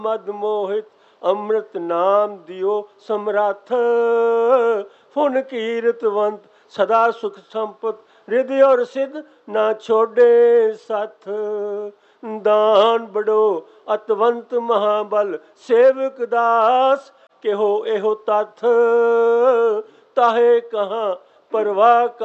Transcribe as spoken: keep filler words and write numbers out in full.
ਮਦ ਮੋਹਿਤ ਅੰਮ੍ਰਿਤ ਨਾਮ ਦਿਓ ਸਮਰੱਥ। ਫੁਨ ਕੀਰਤਵੰਤ ਸਦਾ ਸੁਖ ਸੰਪਤ ਰਿਧ ਔਰ ਸਿਧ ਨਾ ਛੋਡੇ ਸੱਥ। ਦਾਨ ਬੜੋ ਅਤਵੰਤ ਮਹਾਬਲ ਸੇਵਕ ਦਾਸ ਕਿਹੋ ਇਹੋ ਤੱਥ। ਤਾਹੇ ਕਹਾਂ ਪਰਵਾਹ